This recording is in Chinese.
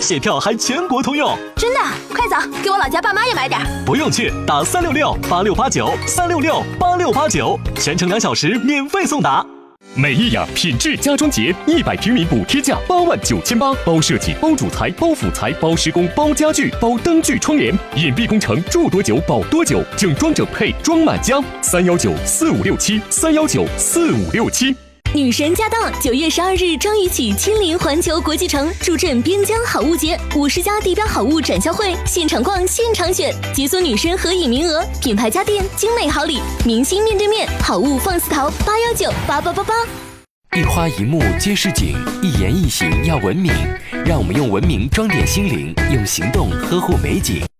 血票还全国通用。 真的？快走，给我老家爸妈也买点。 不用去，打366-8689，366-8689，全程2小时免费送达。 美意雅品质家装节100平米补贴价89800，包设计、包主材、包辅材、包施工、包家具、包灯具窗帘，隐蔽工程，住多久保多久，整装整配装满家。3194567，3194567。 女神驾到！9月12日张宇起亲临环球国际城，助阵边疆好物节，50家地标好物展销会，现场逛，现场选，解锁女神合影名额，品牌家电，精美好礼，明星面对面，好物放肆淘，8198888。 一花一木皆是景，一言一行要文明，让我们用文明装点心灵，用行动呵护美景。